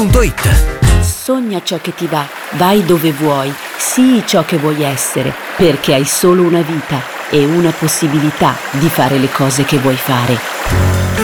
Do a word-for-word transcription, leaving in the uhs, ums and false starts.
punto it. Sogna ciò che ti va, vai dove vuoi, sii ciò che vuoi essere, perché hai solo una vita e una possibilità di fare le cose che vuoi fare.